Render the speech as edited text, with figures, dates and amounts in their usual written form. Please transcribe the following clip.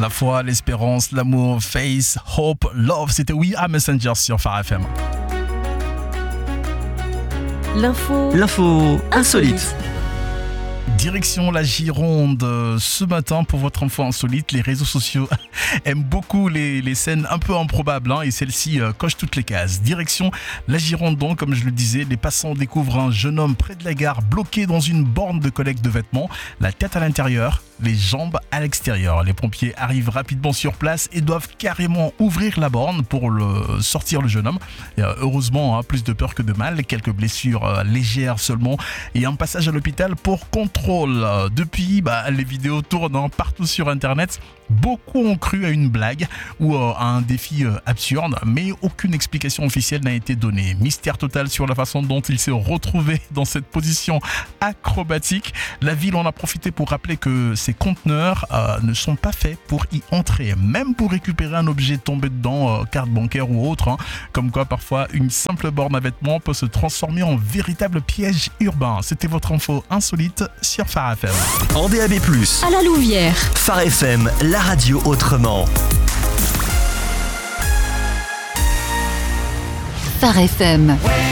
La foi, l'espérance, l'amour, faith, hope, love, c'était We Are Messenger sur Phare FM. L'info insolite. Direction la Gironde ce matin pour votre info insolite. Les réseaux sociaux aiment beaucoup les scènes un peu improbables et celle-ci coche toutes les cases. Direction la Gironde donc, comme je le disais, les passants découvrent un jeune homme près de la gare bloqué dans une borne de collecte de vêtements, la tête à l'intérieur, les jambes à l'extérieur. Les pompiers arrivent rapidement sur place et doivent carrément ouvrir la borne pour sortir le jeune homme. Et heureusement, plus de peur que de mal, quelques blessures légères seulement et un passage à l'hôpital pour contrôle. Depuis, les vidéos tournent partout sur internet. Beaucoup ont cru à une blague ou à un défi absurde, mais aucune explication officielle n'a été donnée. Mystère total sur la façon dont il s'est retrouvé dans cette position acrobatique. La ville en a profité pour rappeler que ces conteneurs ne sont pas faits pour y entrer, même pour récupérer un objet tombé dedans, carte bancaire ou autre. Comme quoi, parfois, une simple borne à vêtements peut se transformer en véritable piège urbain. C'était votre info insolite sur Phare FM. En DAB+, à la Louvière. Phare FM, la radio autrement. Phare FM.